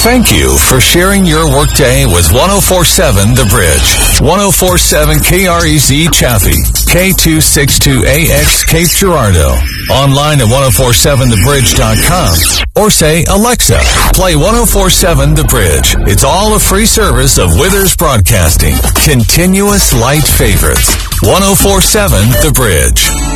Thank you for sharing your workday with 1047 The Bridge. 1047 KREZ Chaffee, K262AX Cape Girardeau. Online at 1047thebridge.com or say, Alexa, play 1047 The Bridge. It's all a free service of Withers Broadcasting. Continuous light favorites. 1047 The Bridge.